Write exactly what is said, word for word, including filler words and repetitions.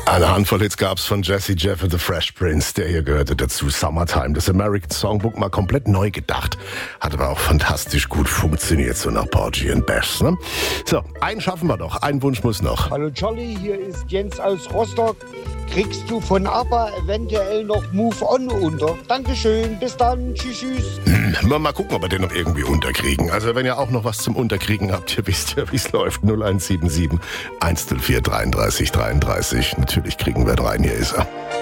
Eine Handvoll Hits gab's von Jazzy Jeff und The Fresh Prince. Der hier gehörte dazu. Summertime, das American Songbook, mal komplett neu gedacht. Hat aber auch fantastisch gut funktioniert, so nach Porgy and Bess, ne? So, einen schaffen wir noch. Ein Wunsch muss noch. Hallo Charlie, hier ist Jens aus Rostock. Kriegst du von ABBA eventuell noch Move On unter? Dankeschön, bis dann, tschüss, tschüss. Hm, mal gucken, ob wir den noch irgendwie unterkriegen. Also wenn ihr auch noch was zum Unterkriegen habt, ihr wisst ja, wie es läuft. null eins sieben sieben, eins null vier, dreiunddreißig dreiunddreißig. Natürlich kriegen wir rein, hier ist er.